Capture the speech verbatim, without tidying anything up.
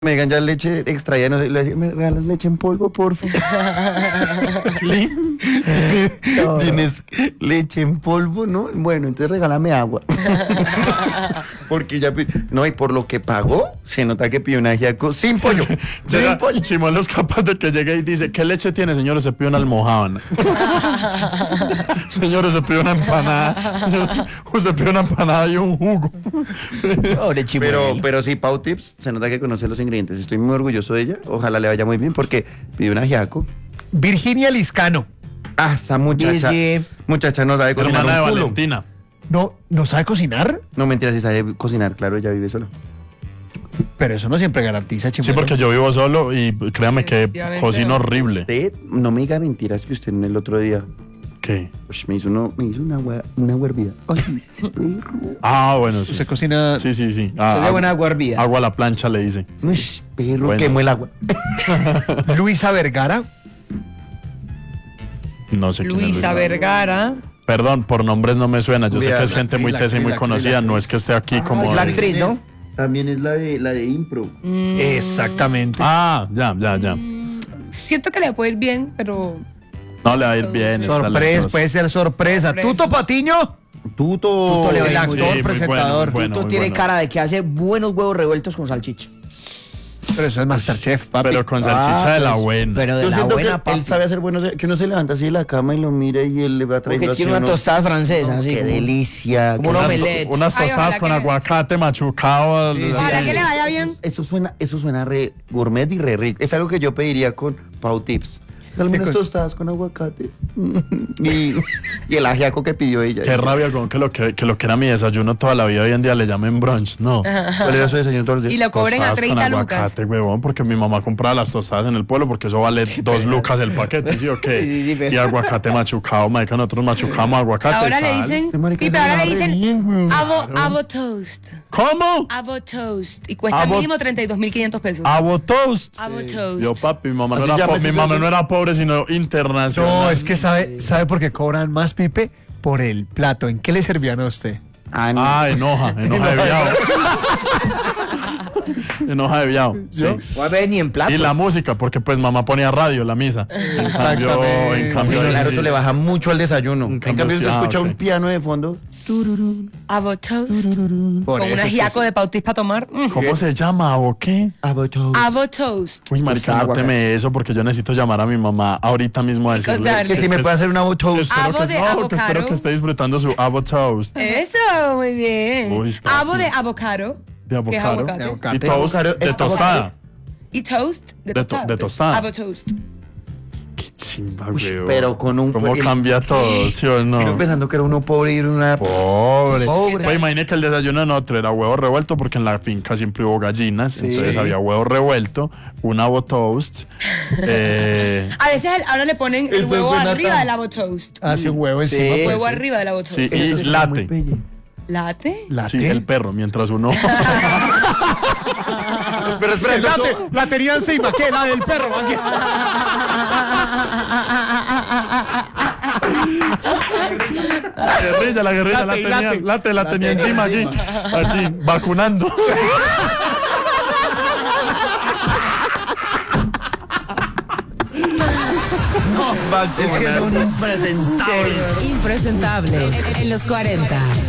Me digan ya leche extraída, no sé, le decía, ¿me regalas leche en polvo, por favor? ¿Tienes leche en polvo, no? Bueno, entonces regálame agua. Porque ya, no, y por lo que pagó, se nota que pidió un ajiaco sin pollo. Llega, sin pollo. Chimón es capaz de que llegue y dice, ¿qué leche tiene, señores? Se pide una almojábana. Señores, se pide una empanada. Se pide una empanada y un jugo. Pero, pero sí, Pau Tips, se nota que conoce los ingredientes. Estoy muy orgulloso de ella. Ojalá le vaya muy bien porque pidió un ajiaco. Virginia Liscano. Ah, esa muchacha. Sí, sí. Muchacha no sabe cocinar. Hermana un de culo. Valentina. ¿No, ¿No sabe cocinar? No, mentira, sí sabe cocinar, claro, ella vive sola. Pero eso no siempre garantiza, Chimuelo. Sí, porque yo vivo solo y créame que cocino horrible. Usted, no me diga mentiras que usted en el otro día... ¿Qué? Uy, me hizo, uno, me hizo una agua, una agua hervida. Ay, perro. Ah, bueno, sí. ¿Usted cocina? Sí, sí, sí. Ah, se hace buena agua hervida. Agua a la plancha le dice. Uy, perro, bueno. Quemó el agua. Luisa Vergara. No sé quién es Luisa Vergara. Perdón, por nombres no me suena. Yo Cuidado, sé que es gente muy tesa y muy conocida. No es que esté aquí ah, como... Es la actriz, ¿no? También es la de, la de impro. Mm. Exactamente. Ah, ya, ya, ya. Siento que le puede ir bien, pero... No, le va a ir bien. Sorpresa, puede ser sorpresa. Sorpresa. Tuto Patiño. Tuto. Tuto le va el a ir muy actor, bien. presentador. Sí, muy bueno, Tuto muy tiene bueno. cara de que hace buenos huevos revueltos con salchicha. Pero eso es Masterchef, papi. Pero con salchicha Ah, de la pues, buena. Pero de Yo la siento buena, que papi. él sabe hacer buenos, que uno se levanta así de la cama y lo mira y él le va a traer Porque tiene una tostada francesa, así qué como- delicia. como qué un rico. omelette. Unas Ay, tostadas ojalá con que le- aguacate machucado. Sí, sí, Para sí. que le vaya bien. Eso suena, eso suena re gourmet y re rico. Es algo que yo pediría con Pau Tips. Al menos Sí, con- tostadas con aguacate. y, y el ajiaco que pidió ella. Qué rabia con que lo que, que lo que era mi desayuno toda la vida hoy en día le llamen brunch, no. ¿Cuál era su desayuno todos los días? Y lo cobren a Tostadas treinta con lucas. aguacate, huevón, porque mi mamá compraba las tostadas en el pueblo porque eso vale dos lucas el paquete, ¿sí o qué? Sí, sí, sí, pero- Y aguacate machucado, marica, nosotros machucamos aguacate. Ahora y le sal. dicen... Qué marica, Y pero ahora le se dicen... bien, güey. Avo, avo toast. ¿Cómo? Avo toast. Y cuesta Avo- mínimo treinta y dos mil quinientos pesos. Avo toast. Avo toast. Yo, papi, mi mamá, no Así era, llama po- ese mi mamá desayuno. no era pobre, sino internacional. No, es que sabe, sabe por qué cobran más, Pipe, por el plato. ¿En qué le servían a usted? Ah, no. Ah, enoja, enoja de viado. Enoja de viado, sí. No ve ni en plato. Y la música, porque pues mamá ponía radio, la misa. En cambio, en Uy, cambio claro, sí. eso le baja mucho al desayuno. En En cambio, cambio, sí, usted ah, escucha ok. un piano de fondo. Tururún, Avo toast. Por Con eso un es que ajiaco sí. de pautis para tomar. Mm. ¿Cómo se llama o qué? avo toast. Avo toast. Uy, marica, agua, nóteme eso porque yo necesito llamar a mi mamá ahorita mismo a decirle contarle. Que si me puede hacer un avo toast. espero Avo que, de no, que avocado. espero que esté disfrutando su avo toast Eso, muy bien. Uy, papi. Avo de avocado. de que es avocado. aguacate. De avocado. Y toast Avocado de es tostada. Y toast de De to- tostada. de tostada. Avo toast. Qué chimba, Uy, güey. pero con un- ¿Cómo el- cambia todo, sí o Yo no? pensando que era uno pobre y era una... Pobre. Pobre. Pues imagínate que el desayuno en otro era huevo revuelto porque en la finca siempre hubo gallinas. Entonces había huevo revuelto, un avo toast. eh, A veces el- ahora le ponen el Eso huevo suena arriba tan- del avo toast. Hace un huevo Sí. encima. pues, Huevo sí. arriba del avo toast. sí, Eso y suena muy late. pelle. ¿Late? ¿Late? Sí, el perro, mientras uno. Pero espera, La, entonces- te- la tenía encima, ¿qué? La del perro. Aquí. La guerrilla, la guerrilla, la Late, tenía, late. late, la tenía encima aquí, aquí, vacunando. Es que son impresentables. Impresentable. En los cuarenta.